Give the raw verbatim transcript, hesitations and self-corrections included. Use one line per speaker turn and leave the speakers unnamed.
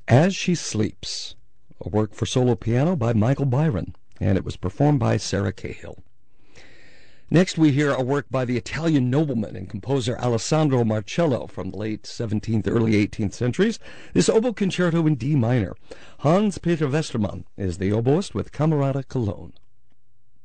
As She Sleeps, a work for solo piano by Michael Byron, and it was performed by Sarah Cahill. Next we hear a work by the Italian nobleman and composer Alessandro Marcello from the late seventeenth, early eighteenth centuries, this oboe concerto in D minor. Hans Peter Westermann is the oboist with Camerata Cologne.